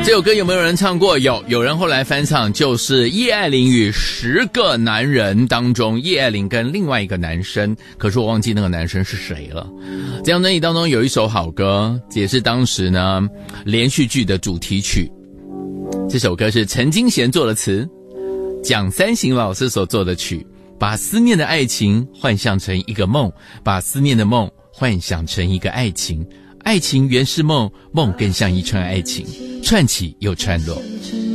这首歌有没有人唱过？有人后来翻唱，就是叶爱玲与10个男人当中，叶爱玲跟另外一个男生，可是我忘记那个男生是谁了。这张专辑当中有一首好歌，也是当时呢连续剧的主题曲。这首歌是陈金贤做的词，蒋三行老师所做的曲，把思念的爱情幻象成一个梦，把思念的梦幻想成一个爱情，爱情原是梦，梦更像一串爱情，串起又串落。